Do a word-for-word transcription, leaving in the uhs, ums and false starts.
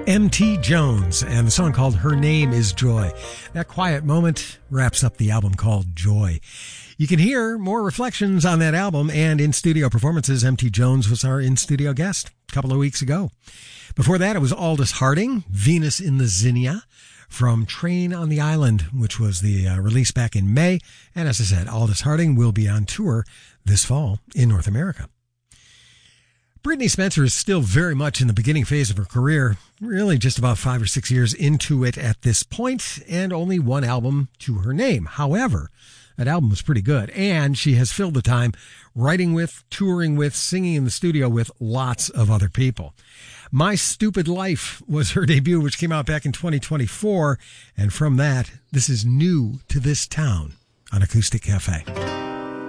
M T Jones and the song called Her Name is Joy. That quiet moment wraps up the album called Joy. You can hear more reflections on that album and in-studio performances. M T Jones was our in-studio guest a couple of weeks ago. Before that, it was Aldous Harding, Venus in the Zinnia, from Train on the Island, which was the uh, release back in May. And as I said, Aldous Harding will be on tour this fall in North America. Brittany Spencer is still very much in the beginning phase of her career, really just about five or six years into it at this point, and only one album to her name. However, that album was pretty good, and she has filled the time writing with, touring with, singing in the studio with lots of other people. My Stupid Life was her debut, which came out back in twenty twenty-four, and from that, this is New to This Town on Acoustic Cafe.